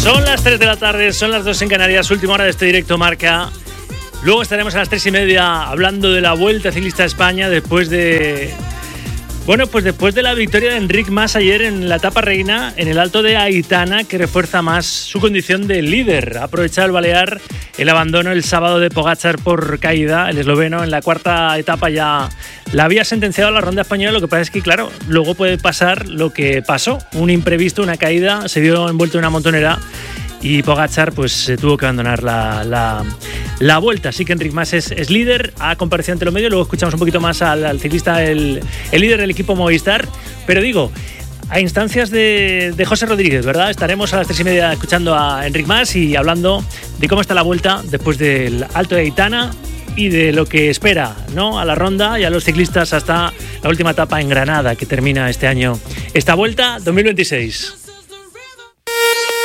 Son las 3 de la tarde, son las 2 en Canarias, última hora de este directo Marca. Luego estaremos a las 3:30 hablando de la Vuelta Ciclista a España después de la victoria de Enric Mas ayer en la etapa reina en el Alto de Aitana, que refuerza más su condición de líder. Ha aprovechado el balear el abandono el sábado de Pogačar por caída. El esloveno en la cuarta etapa ya la había sentenciado a la ronda española. Lo que pasa es que, claro, luego puede pasar lo que pasó. Un imprevisto, una caída, se vio envuelto en una montonera y Pogačar pues se tuvo que abandonar la vuelta. Así que Enric Mas es líder, ha comparecido ante los medios. Luego escuchamos un poquito más al ciclista, el líder del equipo Movistar. Pero digo, a instancias de José Rodríguez, ¿verdad? Estaremos a las 3:30 escuchando a Enric Mas y hablando de cómo está la vuelta después del Alto de Aitana y de lo que espera, ¿no?, a la ronda y a los ciclistas hasta la última etapa en Granada, que termina este año esta Vuelta 2026.